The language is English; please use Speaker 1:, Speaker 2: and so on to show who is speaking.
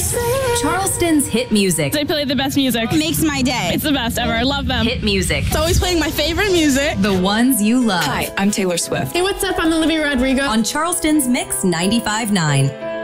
Speaker 1: Charleston's hit music.
Speaker 2: They play the best music.
Speaker 3: Makes my day.
Speaker 2: It's the best ever. I love them.
Speaker 1: Hit music.
Speaker 3: It's always playing my favorite music.
Speaker 1: The ones you love.
Speaker 4: Hi, I'm Taylor Swift.
Speaker 5: Hey, what's up? I'm Olivia Rodrigo.
Speaker 1: On Charleston's Mix 95.9.